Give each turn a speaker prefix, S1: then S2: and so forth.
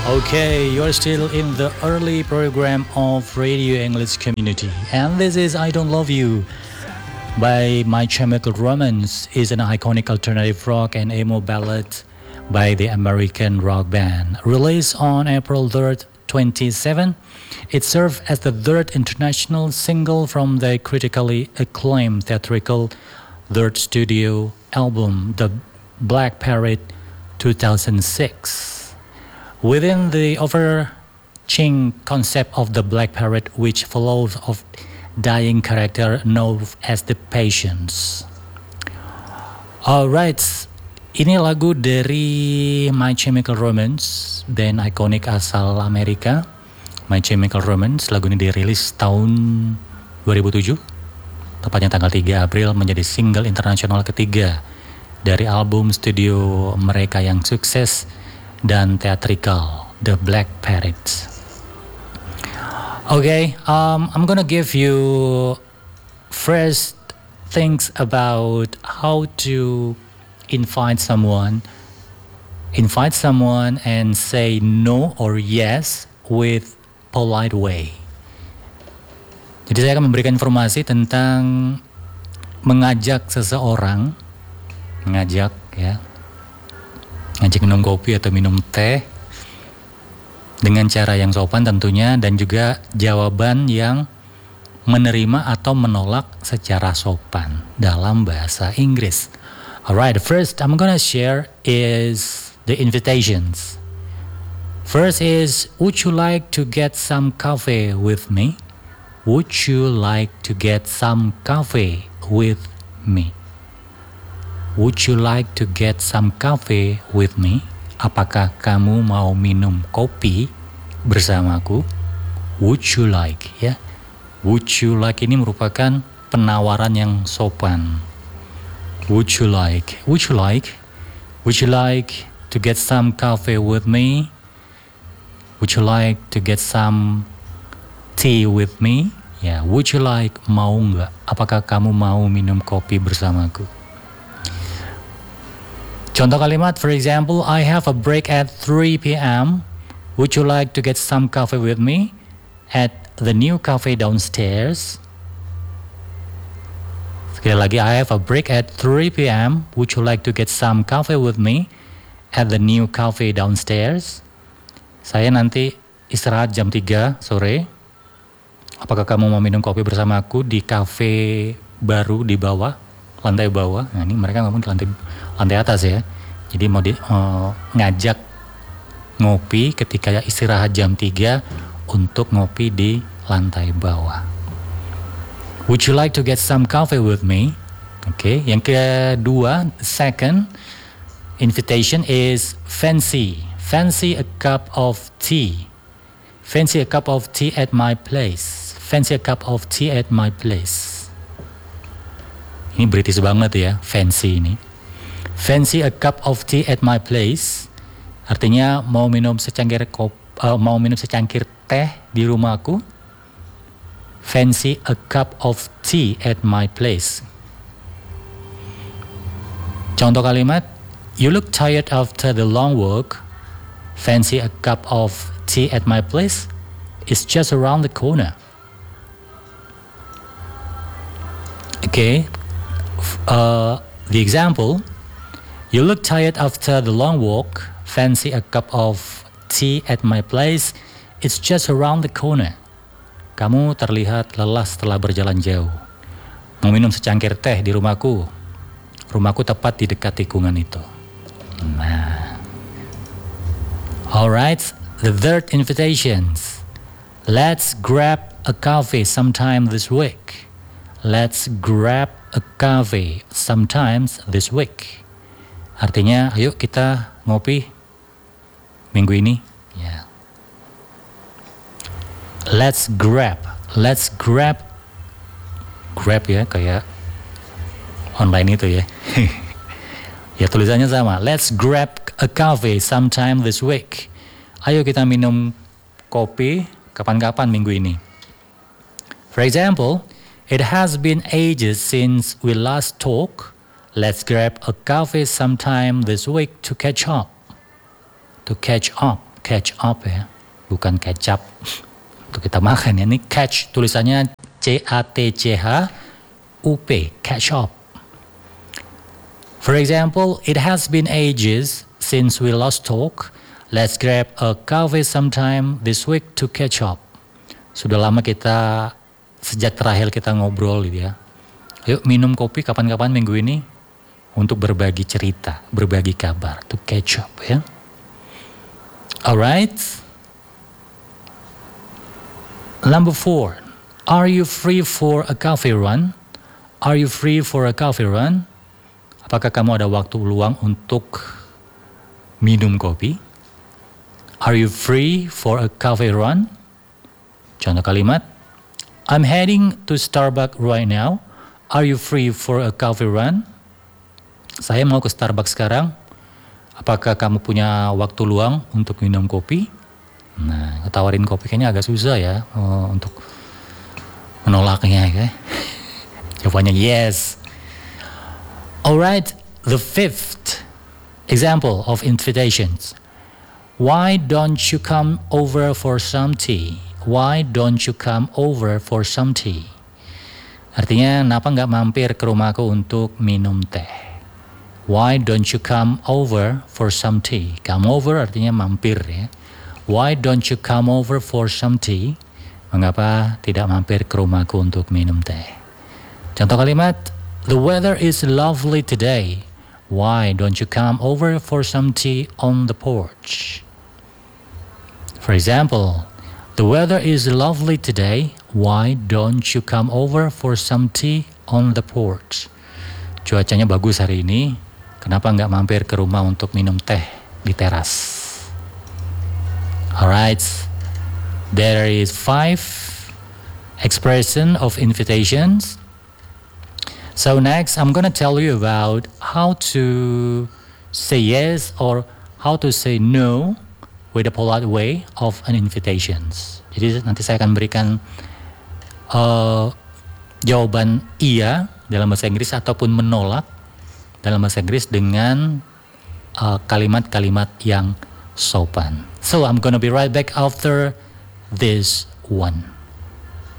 S1: Okay, you're still in the early program of Radio English Community, and this is I Don't Love You by My Chemical Romance. Is an iconic alternative rock and emo ballad by the American rock band. Released on April 3rd, 2007, it served as the third international single from the critically acclaimed theatrical third studio album, The Black Parrot 2006. Within the overarching concept of the Black Parrot, which follows of dying character known as the Patience. Alright, ini lagu dari My Chemical Romance, band ikonik asal Amerika. My Chemical Romance, lagu ini dirilis tahun 2007, tepatnya tanggal 3 April, menjadi single internasional ketiga dari album studio mereka yang sukses dan theatrical, The Black Parrot. Okay, I'm gonna give you first things about how to invite someone and say no or yes with polite way. Jadi saya akan memberikan informasi tentang mengajak seseorang, ngajak minum kopi atau minum teh dengan cara yang sopan tentunya, dan juga jawaban yang menerima atau menolak secara sopan dalam bahasa Inggris. Alright, first I'm gonna share is the invitations. First is, would you like to get some coffee with me? Would you like to get some coffee with me? Would you like to get some coffee with me? Apakah kamu mau minum kopi bersamaku? Would you like, ya? Would you like ini merupakan penawaran yang sopan. Would you like? Would you like? Would you like to get some coffee with me? Would you like to get some tea with me? Ya, would you like, mau nggak? Apakah kamu mau minum kopi bersamaku? Contoh kalimat, for example, I have a break at 3 p.m. Would you like to get some coffee with me at the new cafe downstairs? Sekali lagi, I have a break at 3 p.m. Would you like to get some coffee with me at the new cafe downstairs? Saya nanti istirahat jam 3 sore. Apakah kamu mau minum kopi bersama aku di cafe baru di bawah, lantai bawah? Nah, ini mereka ngomong di lantai atas ya. Jadi mau ngajak ngopi ketika istirahat jam 3 untuk ngopi di lantai bawah. Would you like to get some coffee with me? Oke, yang kedua, second invitation is fancy. Fancy a cup of tea. Fancy a cup of tea at my place. Fancy a cup of tea at my place. Ini British banget ya, fancy ini. Fancy a cup of tea at my place. Artinya mau minum secangkir teh di rumahku. Fancy a cup of tea at my place. Contoh kalimat, you look tired after the long work. Fancy a cup of tea at my place? It's just around the corner. Okay. The example, you look tired after the long walk. Fancy a cup of tea at my place? It's just around the corner. Kamu terlihat lelah setelah berjalan jauh. Mau minum secangkir teh di rumahku. Rumahku tepat di dekat tikungan itu. Nah. Alright, the third invitations. Let's grab a coffee sometime this week. Let's grab a coffee sometimes this week. Artinya, ayo kita ngopi minggu ini. Yeah. Let's grab ya, kayak online itu ya. Ya tulisannya sama. Let's grab a coffee sometime this week. Ayo kita minum kopi kapan-kapan minggu ini. For example, it has been ages since we last talked. Let's grab a coffee sometime this week to catch up. To catch up. catch up ya, bukan kecap untuk kita makan ya. Ini catch tulisannya CATCHUP, catch up. For example, it has been ages since we last talk. Let's grab a coffee sometime this week to catch up. Sudah lama kita, sejak terakhir kita ngobrol gitu ya. Yuk minum kopi kapan-kapan minggu ini untuk berbagi cerita, berbagi kabar, to catch up ya. Alright. Number 4. Are you free for a coffee run? Are you free for a coffee run? Apakah kamu ada waktu luang untuk minum kopi? Are you free for a coffee run? Contoh kalimat, I'm heading to Starbucks right now. Are you free for a coffee run? Saya mau ke Starbucks sekarang. Apakah kamu punya waktu luang untuk minum kopi? Nah, tawarin kopi kayaknya agak susah ya untuk menolaknya ya. Jawabannya yes. Alright, the 5th example of invitations. Why don't you come over for some tea? Why don't you come over for some tea? Artinya, kenapa nggak mampir ke rumahku untuk minum teh? Why don't you come over for some tea? Come over artinya mampir ya. Why don't you come over for some tea? Mengapa tidak mampir ke rumahku untuk minum teh? Contoh kalimat, the weather is lovely today. Why don't you come over for some tea on the porch? For example, the weather is lovely today. Why don't you come over for some tea on the porch? Cuacanya bagus hari ini. Kenapa nggak mampir ke rumah untuk minum teh di teras? Alright, there is 5 expression of invitations. So next, I'm gonna tell you about how to say yes or how to say no with a polite way of an invitations. Jadi nanti saya akan berikan jawaban iya dalam bahasa Inggris ataupun menolak dalam bahasa Inggris dengan kalimat-kalimat yang sopan. So I'm gonna be right back after this one.